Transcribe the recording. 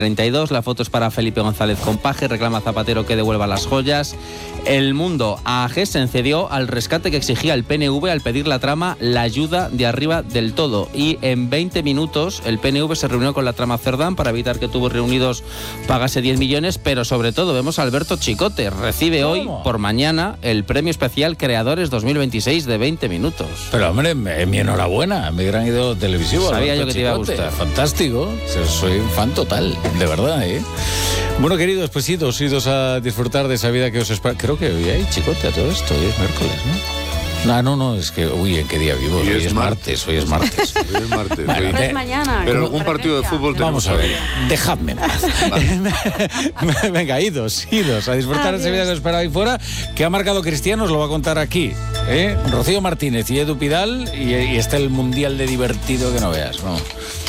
32, la foto es para Felipe González Compaje, reclama a Zapatero que devuelva las joyas. El Mundo, AG se cedió al rescate que exigía el PNV al pedir la trama la ayuda de arriba del todo. Y en 20 minutos el PNV se reunió con la trama Cerdán para evitar que Tubos Reunidos pagase 10 millones, pero sobre todo vemos a Alberto Chicote. Recibe hoy por mañana el premio especial Creadores 2026 de 20 minutos. Pero hombre, mi enhorabuena, mi gran ídolo televisivo. Sabía Alberto yo que te iba a Chicote. gustar. Fantástico, soy un fan total, de verdad, ¿eh? Bueno, queridos, pues idos a disfrutar de esa vida que os espera. Creo que hoy hay Chicote a todo esto, hoy es miércoles, ¿no? No, es que, ¿en qué día vivo? Hoy es martes. Hoy es martes. Bueno, Es mañana. Pero algún partido de fútbol vamos a ver, dejadme en paz. Venga, idos a disfrutar de esa vida que os espera ahí fuera, que ha marcado Cristiano, os lo va a contar aquí, ¿eh? Rocío Martínez y Edu Pidal, y está el mundial de divertido que no veas, ¿no?